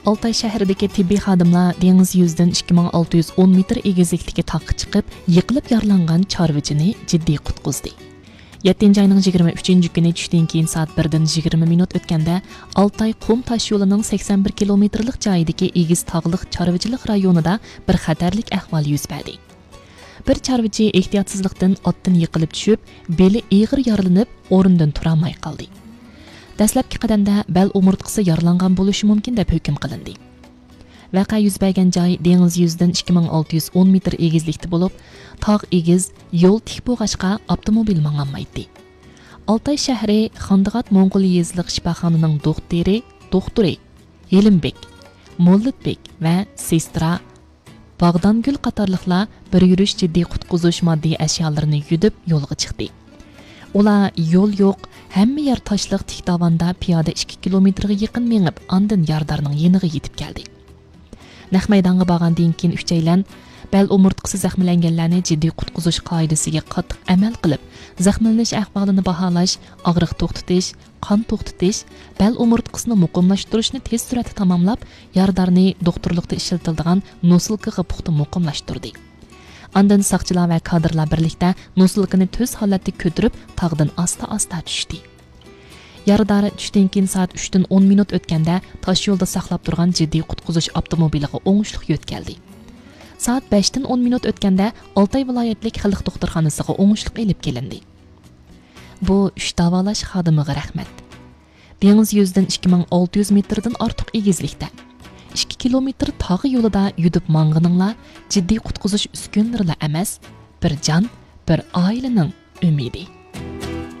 Altay shahridagi tibbiy xodimlar dengiz yuzidan 2610 metr egizlikdagi taqqa chiqib, yiqilib yaralangan chorvachini jiddiy qutqizdi. 7 ayning 23 kuni tushdan keyin soat 1dan 20 minut o'tganda Altay qum tosh yo'lining 81 kilometrlik joyidagi egiz tog'liq chorvachilik rayonida bir xatarlik ahvol yuz berdi. Bir chorvachi ehtiyotsizlikdan otdan yiqilib tushib, beli og'ir yaralanib, o'rnidan tura olmay qoldi. Dastlabki qadamda bel umurtqisi yaralangan bo'lishi mumkin deb hukm qilindi. Vaqa yuz bergan joy dengiz yuzidan 2610 metr egizlikda bo'lib, tog' egiz, yo'l tik bo'lg'achqa avtomobil mangolmaydi. Altay shahri Xandigat Mo'ng'ul yezliq shifoxonasining doktori Yelimbek, Mollitbek va sestra Bag'dongul qatorliqlar bir yurish jiddiy qutqizish moddiy ashyolarini yudib yo'lga chiqdi. Ular yo'l yo'q, hamma yer toshliq tik dovonda piyoda 2 kilometrga yaqin mengib, ondan yardarning yeniga yetib keldi. Naq maydonga borgandan keyin uchaylan bel umurtqisi zaxmlanganlarni jiddiy qutqizish qoidasiga qattiq amal qilib, zaxmlanish ahvolini baholash, og'riq to'xtatish, qon to'xtatish, bel umurtqisini muqimlashtirishni tez suratda tamomlab, yardarni doktorlikda ishlatiladigan nosilkaga puxta muqimlashtirdi. Ondan saqchilar va kadrlar birlikda nosilkani tuz holatda ko'tarib, tog'dan asta-asta tushdi. Yarador tushdan keyin soat 3dan 10 minut o'tganda tosh yo'lda saqlab turgan jiddiy qutqizish avtomobiliga o'ngishliq yo'tkaldi. Soat 5dan 10 minut o'tganda Altay viloyatlik xalq doktorxonasiga o'ngishliq elib kelindi. Bu 3 davolash xodimiga rahmat. Dengiz yuzidan 2600 metrdan ortiq egizlikda 2 kilometr tog' yo'lida yudib mang'ininglar jiddiy qutqizish uskunlarla emas, bir jon, bir oilaning umidi.